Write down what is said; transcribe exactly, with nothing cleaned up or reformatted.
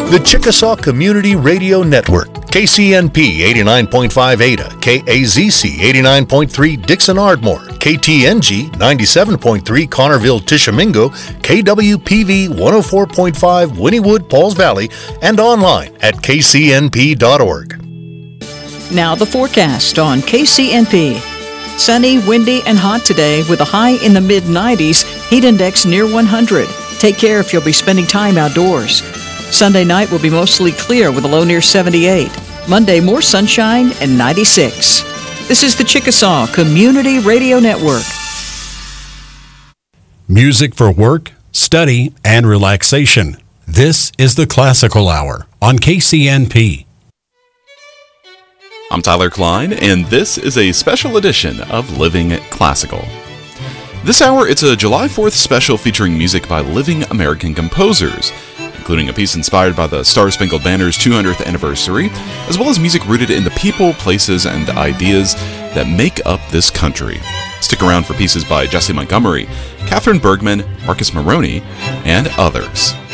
The Chickasaw Community Radio Network, K C N P eighty-nine point five Ada, K A Z C eighty-nine point three Dixon Ardmore, K T N G ninety-seven point three Connerville Tishomingo, K W P V one oh four point five Wynnewood Pauls Valley, and online at k c n p dot org. Now the forecast on K C N P. Sunny, windy, and hot today with a high in the mid nineties, heat index near one hundred. Take care if you'll be spending time outdoors. Sunday night will be mostly clear with a low near seventy-eight. Monday, more sunshine and ninety-six. This is the Chickasaw Community Radio Network. Music for work, study, and relaxation. This is the Classical Hour on K C N P. I'm Tyler Klein, and this is a special edition of Living Classical. This hour, it's a July fourth special featuring music by living American composers, including a piece inspired by the Star-Spangled Banner's two hundredth anniversary, as well as music rooted in the people, places, and ideas that make up this country. Stick around for pieces by Jessie Montgomery, Catherine Bergman, Marcus Moroney, and others.